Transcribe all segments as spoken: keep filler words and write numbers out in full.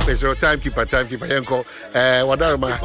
It's your timekeeper, timekeeper. Yanko, uh, Wadarma.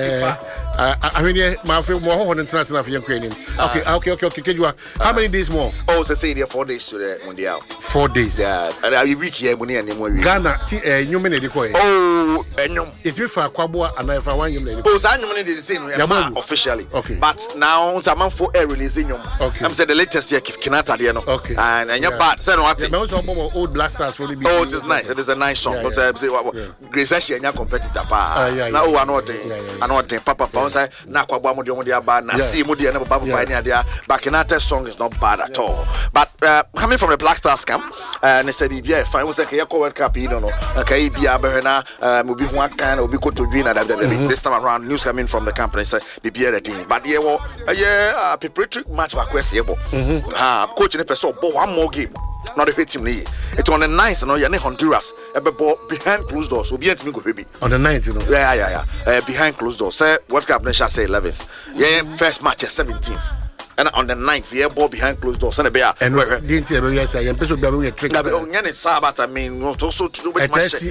I mean, my film more than international for Ukrainian. Okay, okay, okay, okay. How many days more? Oh, so say there four days to the Mondial. Four days. Yeah, and I week here money and more. Ghana, you mean the coin? Oh, and if you for Kwabwa and I for one you mean. Oh, I money is the same officially. Okay. But now some man for air releasing you. Okay. I'm saying the latest year Kinata Diano. Okay. And and you're bad. Say what? The old blasters for the. Oh, it is nice. It is a nice song. But I say what Grace Ashi and your competitor pa. Now I know thing. I know thing. Papa Papa say na Kwabwa mo di mo di aba na see mo di na Baba by near there. But Kinata song is not bad at all. But uh, coming from the Black Stars camp, and they said yeah, fine. We say Kaya World Cup, you know, Kaya Bia Berna, Mubi Huakan, Obi Koto Green, and this time around news coming from the camp and say Bibia the team. But yeah, well, yeah, preparatory match back west here. Ah, coach in the person, but one more game. Not a hit team. It's on the ninth, no, you're Honduras. Behind closed doors. So be at me go baby. On the ninth, you know. Yeah, yeah, yeah. Uh, behind closed doors. Say World Cup nation say eleventh. Yeah, first match is seventeenth. And on the ninth, we have ball behind closed doors. And the and where didn't you yes, I am person be a trick. Now, Sabat, I mean, also to do with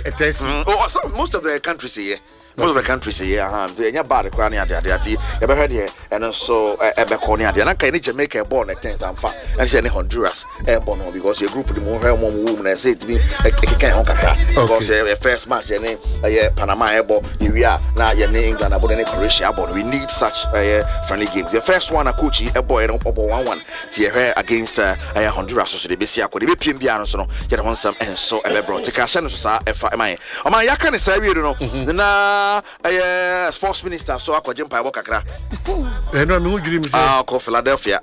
oh, most of the countries here. Most of the countries here, uh, they are bad. Crania, they are you ever heard here, and so Ebeconia, they are not kind of Jamaica born at tenth and far, and say Honduras airborne because your group of the more woman and say to me, I can't because a first match, a Panama airborne, you are now your England about any Croatia airborne. We need such a friendly games. The first one, a coach, a boy, and one one, Tierra against a Honduras, so the B C A could be P M B and so, get on some and so ever brought to Cassan, F I M I. Oh, my Yakan is a you know. Uh, sports minister so akwa jempa ebo kakra eh no me hu dwiri mi say ah ko Philadelphia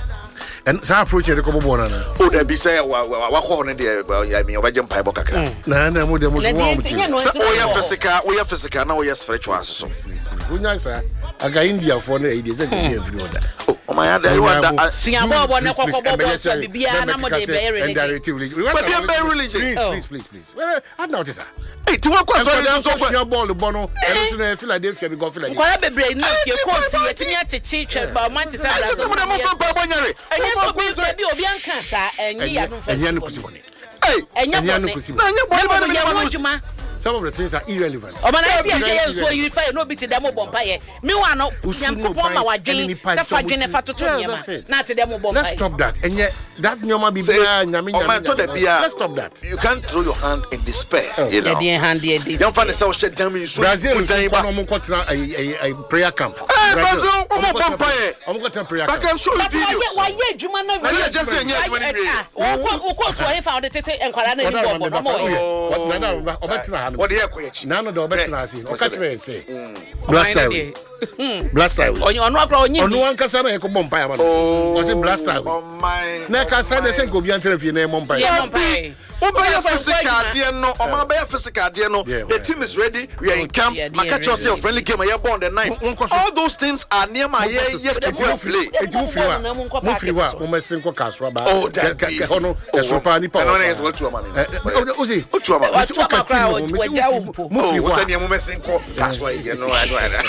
and so approach the kobo bona na o da bi say wa wa ko ne de ya me oba jempa ebo kakra na na mo de mo so wa muti so o ya physical o ya physical na o ya spiritual so unya sa aga India for na e dey say dey every order oh my god you want that fiabo bo na kokko bo so bibia na mo de be religion religion please please please I notice sir hey ti wa kwa so dey so kwa ball bo no e so na Philadelphia be go Philadelphia kwa bebre na fie court ye timi achechi twa ba Manchester United mo na mo fa pa bonyare enye so bi obi anka sa enye ya no fa enye no kusi woni hey enye no kusi na enye bo ni ba some of the things are irrelevant. Oh man, I see a so you find no bit demo bompaye. Me wa no nyamko ma wadwen se fa dwen fa toto nyama. Na te demo bompaye. Let's stop that. And yet that nyama be bia nyame nyame. Let's stop that. You can't throw your hand in despair, oh. You know. Yeah, hand there this. Don't find yourself shut down you so. Brazil is no mo kontra a prayer camp. Hey, Brazil, o mo bompaye. O mo kontra prayer camp. I can show you videos. Why ye dwuma na we. Just say nye dwuma ni. O ko to he found tete enkwara na ni bobo no mo. What na na obetina ha. What dey ekwe Nano do betina asi. O ka tire say. Blaster. Blaster. Onyo onu akra onyi. Onu ankasa na e ko bompa ma no. O say blaster. Oh my. Na ka sa de say ko bi antena fie na e bompa. Yeah, bompa. Obey physical there no. O ma be physical there no. The team is ready. We are in camp. Catch yourself friendly game. You born the ninth. All those things are near my here yet to go play. Eti mu free wa. Mu free wa. O ma sin ko kaswa ba. Oh, that ke hono e so pa ni pa. No is what you am. O say. O tu am. O say o ka team mo say mu free wa. O say ni mo mesin ko kaswa you know I know.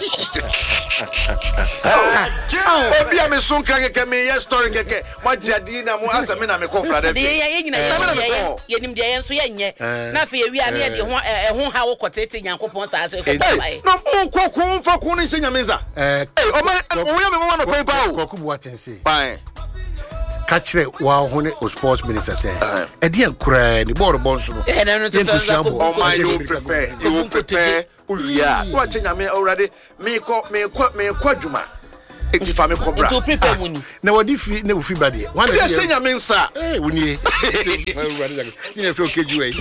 Obi am sun kran ke me yes story keke. Ma jadi na mo asa me na me ko fra de. Ye nyina ye nim de ye nso ye nye. Na fa ye wi ane ye de ho ho ha wo kotete Nyankopon sa ase ko bai. No mo ko ko mfa ko ni se nyameza. Eh o ma o ya me mo na ko ba o. Ko ku bu atense. Bai. Catch wa ho ne o sports minister say. E de ankura ni board bonso no. E na no to so. Oh my you prepare. You prepare. Yeah. What nyame already me ko me ko me ko adwuma. Eti fa me kobra. To prepare money. Na wodi fi na ofi bade. One dey say nyame nsa. Eh woni. Ni fro keju e.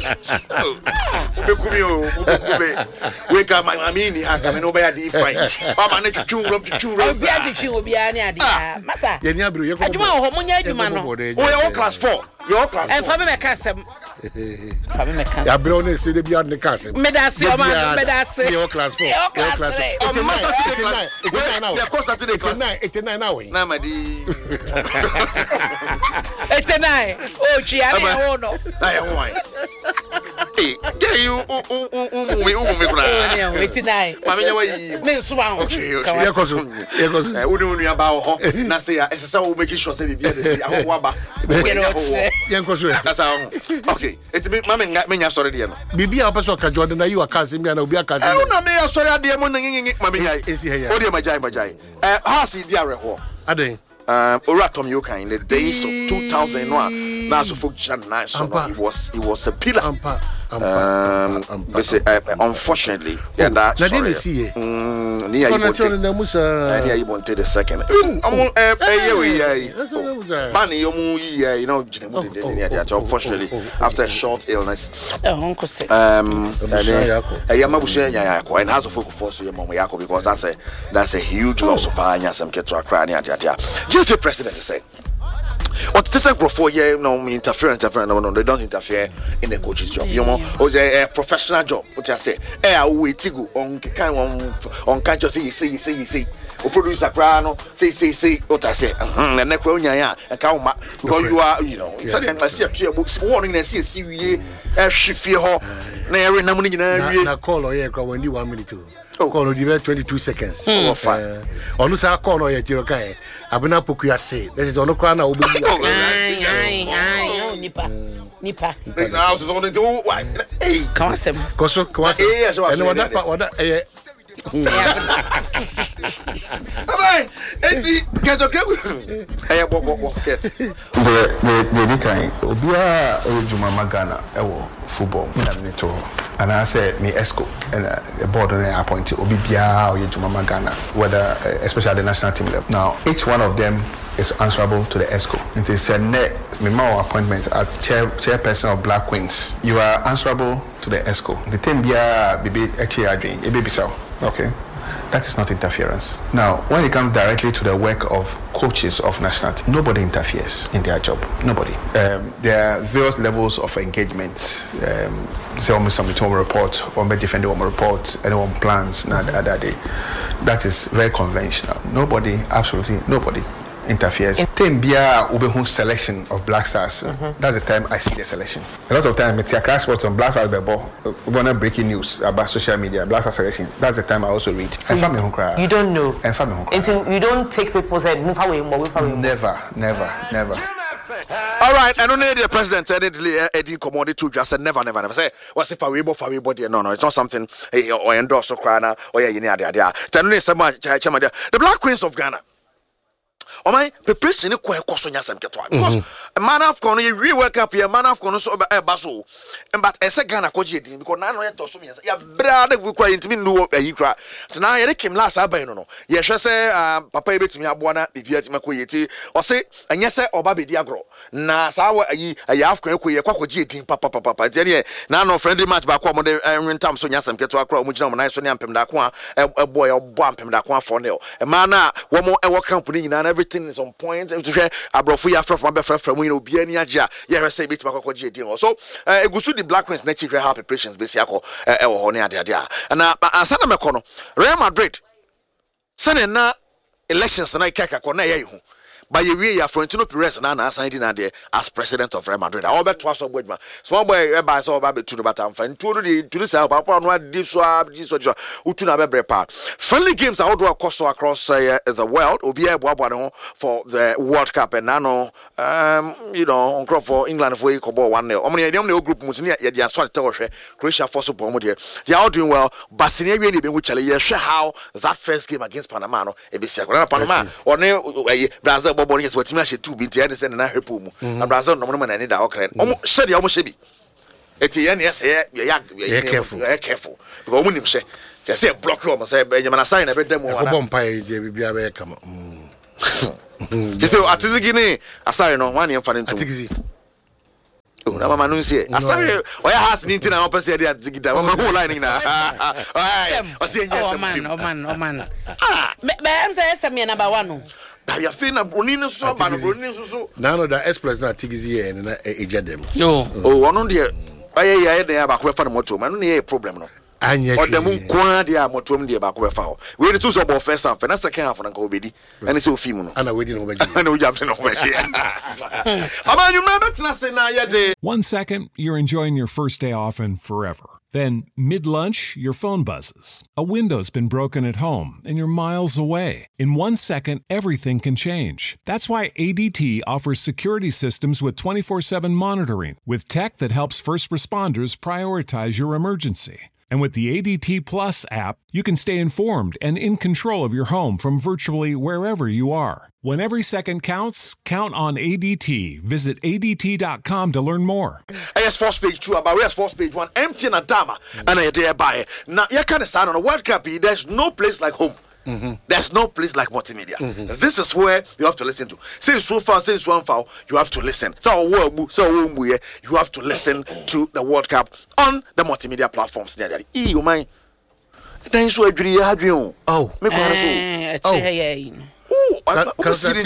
Be kumi o, be kumi. We ka ma mi ni ha ka me no be ade fight. Ba ma na twetwu rom twetwu rom. Obi ade twi obi ane ade ah. Masa. Ye ni abiro ye ko. Adwuma ho mo nya adwuma no. O ye class four. Your class. En fa me me ka sem. Fa me me ka. Ya bro ne se de bi ade ka sem. Me da se o ma me da se. Your class four. Your class four. O ma Saturday class. Ya ko Saturday class. eighty-nine now we. Na ma di. eighty-nine. Oh, chi ane ho no. Na ye ho ai. Eh, you me um me kuna wait nine mama nya wayi me so ba okay okay ye koso ye koso eh unu unu aba ho na say ya ese sa wo make sure say bibia dey ahwo aba ye koso that's how okay it me mama me nya sorry dey no bibia opeso ka Jordan na you aka me na obi aka eh una me sorry ade mo na ngingi mama nya esi he ya o dey majai majai eh house di areho aden um Oratom Yoka in the days of two thousand one now so folk Jan nice so he was he was a pillar ampa ampa um unfortunately yeah that na dey see here mm ni ayi bonte na musa ni ayi bonte the second am eh eh we yeah man you mu yeah you know unfortunately after a short illness um eh ya mabusu nya yako and has of folk for so yemo yako because that's a that's a huge loss of anya some keto akra ni adia G F A president is saying, what this is for yeah, no interfere, interfere, no, no, they don't interfere in the coach's job. You know, or a professional job. What I say, eh, I wait to go on kind on on can't just say, say, say, say, or produce a crano, say, say, say, what I say, and neck on ya, and count because you are, you know, suddenly I see a two books warning and see a series, a shift her, never no money, na call or yeah, when you want me to. Call you twenty-two seconds. Oh, fine. On us, I call or yet you okay. Abuna Pukuya say, this is on the crown. Aye, aye, aye, Nipa, Nipa. Now, it's only two. Hey, come on, Sam. Koso, come on, and what that, what that, eh. Alright, eti get okay. Eh, what what what get. The the the kind. Obia ejuma magana ewo football. Na neto. And I said me esco and the board on appointed obi bia ejuma magana whether especially at the national team level. Now each one of them is answerable to the ESCO. It is a net memo appointment at chair chairperson of Black Queens. You are answerable to the ESCO. The team bia bibi echi adwin e baby so. Okay. That is not interference. Now, when it comes directly to the work of coaches of national team, nobody interferes in their job. Nobody. Um, there are various levels of engagement. Um, say, almost some home report, one may defend one report, anyone plans, not the other day. That is very conventional. Nobody, absolutely nobody interferes. Team Bia Ubehu selection of Black Stars. Mm-hmm. That's the time I see the selection. A lot of times, it's a crash spot on Black Stars Bebo. We're not breaking news about social media. Black Stars selection. That's the time I also read. So you, you don't know. Until you don't take people's head, move away, move away. Never, never, never. All right, I don't need the president said it Eddie commodity to just said never, never, never say what's if I will for everybody. No, no, it's not something or endorse or crana or yeah, you know, the Black Queens of Ghana. Oh my, the president is quite costly as because a man of Kono, you re work up here, man of Kono, so a basso, and but as a Ghana coach, because none of those means, yeah, brother, we quite intimate no a cry. So now I came last Abano. Yes, I say, Papa, to me, Abuana, if you had Makuiti, or say, and yes, or Baby Diagro. Na sawa a Yafko, a Quaco, Papa, Papa, Zeria, now no friendly match back one day, and Tom Sonyas and Ketua, which I'm nice on Yampem Dakwa, a boy or bump him Dakwa for nil. A man, one more our company, and everything. Is on point. Abrofuya from my friend from we know Biania. Yeah, say bit Mako G D. So, a good to the Black Queens next year have preparations, Besiako, or Honia dia. And uh, Sana Mekono, Real Madrid. Sana elections and I kaka kona you. By your way, Florentino Perez and Anna signed in there as president of Real Madrid. I bet twice of Wedman. Small boy, by so about to the batam. Fine, to the to the south, upon what this swab, this was Utuna Bebre. Friendly games are outdoor cost across uh, the world. Obia Boabano for the World Cup and Nano, um, you know, for England for Kobo one nil. Omni, the only group Musinia, the Aswat Tower, Croatia for Supomodia. They are all doing well. Bassinia, which I share how that first game against Panama, a bit Panama, or Brazil. Boboni is what Timashi two binti and send an airpum. And Brazil no man any da okay. Almost said you almost should be. Etienne, yes, yeah, careful, careful. Because when him say, they say block him, say Benjamin sign every demo. Bompire, J B come. You say, Atizigini, I saw no one in Fanning Tizi. Oh, now my news here. I saw you. Why has Nintin and opposite the Zigida? I'm whole lining now. I see, yes, man, oh man, oh man. Ah, I'm saying, number one. I feel a Brunino so bad, Brunino so. None of the express not Tigizi and a them. No, oh, one on the I had the Abaco for the motor, man, only a problem. And yet, the moon quadia motum the Abaco foul. We two so about first half and that's a calf and Uncle Biddy, and it's so female. And I waited over you. I know you have to know where she is. About you remember to say now, yeah, One second, you're enjoying your first day off and forever. Then, mid-lunch, your phone buzzes. A window's been broken at home, and you're miles away. In one second, everything can change. That's why A D T offers security systems with twenty-four seven monitoring, with tech that helps first responders prioritize your emergency. And with the A D T Plus app, you can stay informed and in control of your home from virtually wherever you are. When every second counts, count on A D T. Visit A D T dot com to learn more. Yes, first page two about yes, first page one empty and a dama and a day by. Now you can't sign on a World Cup. There's no place like home. Mm-hmm. There's no place like multimedia. Mm-hmm. This is where you have to listen to. Since so far, since one foul, you have to listen. So you have to listen to the World Cup on the multimedia platforms. You mind? Then you agree. Oh, me oh, oh. Oh, because I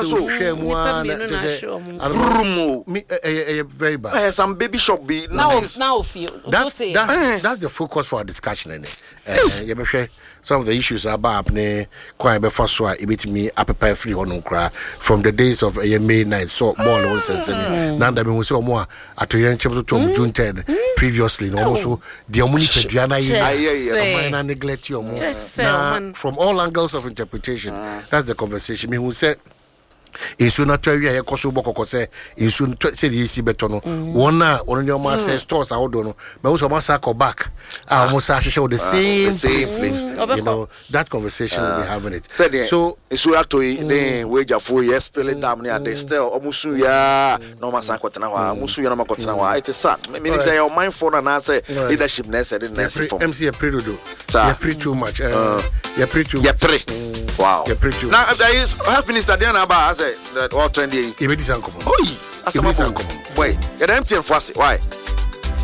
very bad. Uh, some baby shop be now. Nice. Now feel that's that's, that's the focus for our discussion. In it, uh, some of the issues are about ne quite before so it bit me up a free on cry from the days of a May night so more one sense. Now that we so more at the chapter to June third previously, also the Omuni Pediana neglect your more from all angles of interpretation. That's the conversation. Me who said Insu na twa wi ekoso bokoko se insu se di isi beto no wona wona nyo ma se stores awodo no me wo so ma sa ko back ah mo sa hye the same place you know that conversation we'll be having it so insu atoi ne weja fo yes spell dam ne ade still omusu ya no ma sa kwetena wa musu ya no ma kwetena wa it is sad me need say your mindful na say leadership na say na say for M C a pre do you pre too much uh you pre too you pre wow you pre too now there is health minister there na ba that all trendy. Ibedi sankomo. Oi, asamobo. Wait, you don't see him fussy. Why?